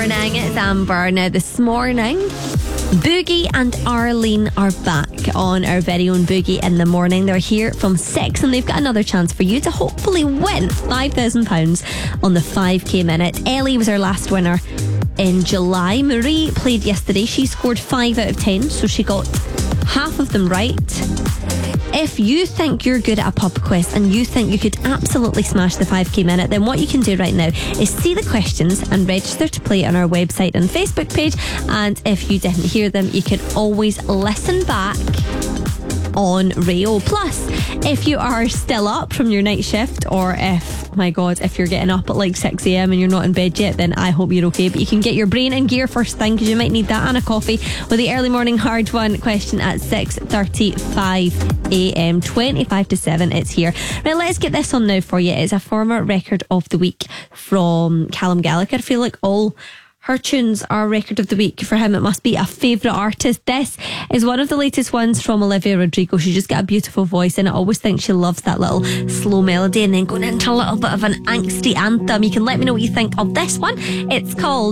morning, it's Amber. Now this morning, Boogie and Arlene are back on our very own Boogie in the Morning. They're here from 6 and they've got another chance for you to hopefully win £5,000 on the 5k minute. Ellie was our last winner in July. Marie played yesterday. She scored 5 out of 10, so she got half of them right. If you think you're good at a pub quiz and you think you could absolutely smash the 5k minute, then what you can do right now is see the questions and register to play on our website and Facebook page. And if you didn't hear them, you can always listen back on Rio. Plus, if you are still up from your night shift, or if you're getting up at like 6 a.m. and you're not in bed yet, then I hope you're okay. But you can get your brain in gear first thing, because you might need that and a coffee, with the early morning hard one question at 6:35 a.m. 25 to 7. It's here. Right, let's get this on now for you. It's a former record of the week from Callum Gallagher. I feel like all her tunes are record of the week for him. It must be a favourite artist. This is one of the latest ones from Olivia Rodrigo. She's just got a beautiful voice, and I always think she loves that little slow melody and then going into a little bit of an angsty anthem. You can let me know what you think of this one. It's called